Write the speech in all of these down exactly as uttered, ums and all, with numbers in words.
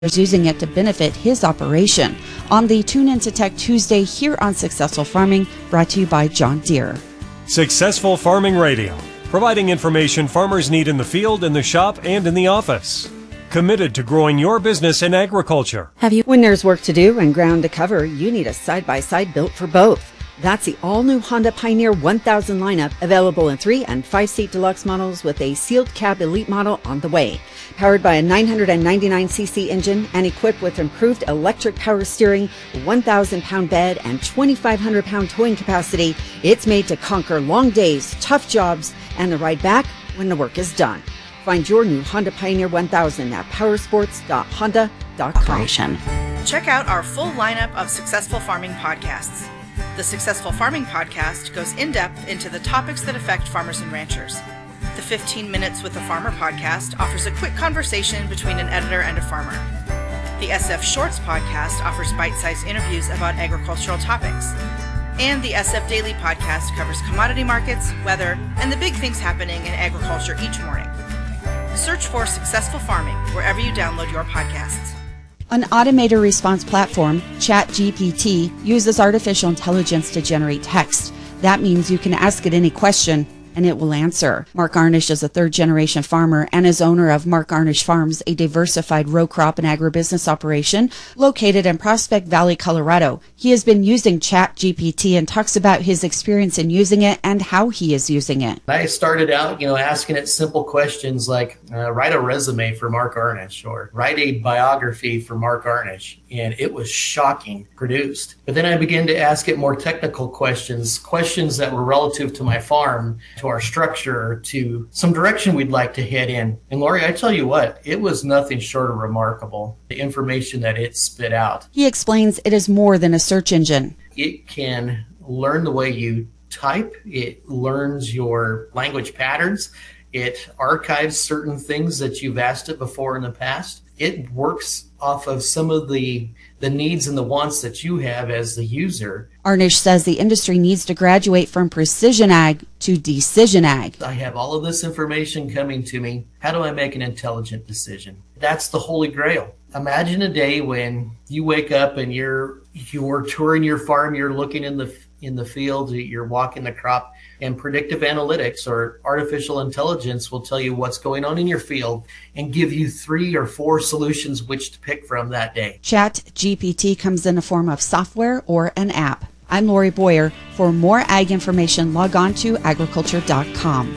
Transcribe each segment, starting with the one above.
is using it to benefit his operation. On the Tune Into Tech Tuesday here on Successful Farming, brought to you by John Deere. Successful Farming Radio, providing information farmers need in the field, in the shop, and in the office. Committed to growing your business in agriculture. Have you? When there's work to do and ground to cover, you need a side-by-side built for both. That's the all-new Honda Pioneer one thousand lineup, available in three and five-seat deluxe models with a sealed cab elite model on the way. Powered by a nine hundred ninety-nine c c engine and equipped with improved electric power steering, one thousand pound bed, and twenty-five hundred pound towing capacity, it's made to conquer long days, tough jobs, and the ride back when the work is done. Find your new Honda Pioneer one thousand at powersports dot honda dot com. Check out our full lineup of Successful Farming podcasts. The Successful Farming podcast goes in-depth into the topics that affect farmers and ranchers. The fifteen Minutes with a Farmer podcast offers a quick conversation between an editor and a farmer. The S F Shorts podcast offers bite-sized interviews about agricultural topics. And the S F Daily podcast covers commodity markets, weather, and the big things happening in agriculture each morning. Search for Successful Farming wherever you download your podcasts. An automated response platform, ChatGPT, uses artificial intelligence to generate text. That means you can ask it any question and it will answer. Mark Arnish is a third-generation farmer and is owner of Mark Arnish Farms, a diversified row crop and agribusiness operation located in Prospect Valley, Colorado. He has been using ChatGPT and talks about his experience in using it and how he is using it. I started out, you know, asking it simple questions like uh, write a resume for Mark Arnish or write a biography for Mark Arnish, and it was shocking produced. But then I began to ask it more technical questions, questions that were relative to my farm, to our structure, to some direction we'd like to head in. And Lori, I tell you what, it was nothing short of remarkable, the information that it spit out. He explains it is more than a search engine. It can learn the way you type. It learns your language patterns. It archives certain things that you've asked it before in the past. It works off of some of the the needs and the wants that you have as the user. Arnish says the industry needs to graduate from precision ag to decision ag. I have all of this information coming to me. How do I make an intelligent decision? That's the holy grail. Imagine a day when you wake up and you're you're touring your farm, you're looking in the in the field, you're walking the crop, and predictive analytics or artificial intelligence will tell you what's going on in your field and give you three or four solutions which to pick from that day. ChatGPT comes in the form of software or an app. I'm Lori Boyer. For more ag information, log on to agriculture dot com.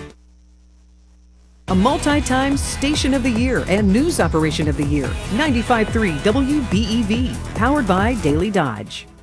A multi-time Station of the Year and News Operation of the Year, ninety-five point three W B E V, powered by Daily Dodge.